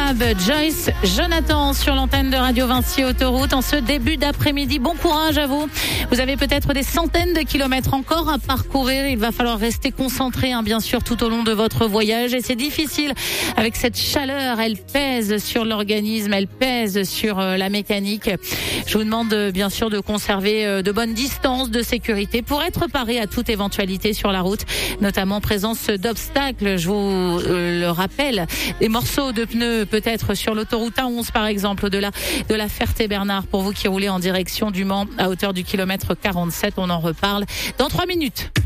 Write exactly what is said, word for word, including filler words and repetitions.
Lab, Joyce Jonathan sur l'antenne de Radio Vinci Autoroute en ce début d'après-midi. Bon courage à vous. Vous avez peut-être des centaines de kilomètres encore à parcourir. Il va falloir rester concentré, hein, bien sûr, tout au long de votre voyage. Et c'est difficile avec cette chaleur. Elle pèse sur l'organisme, elle pèse sur euh, la mécanique. Je vous demande euh, bien sûr de conserver euh, de bonnes distances de sécurité pour être paré à toute éventualité sur la route, notamment présence d'obstacles. Je vous euh, le rappelle, des morceaux de pneus peut-être sur l'autoroute A onze par exemple, au-delà de la Ferté-Bernard pour vous qui roulez en direction du Mans à hauteur du kilomètre quarante-sept. On en reparle dans trois minutes.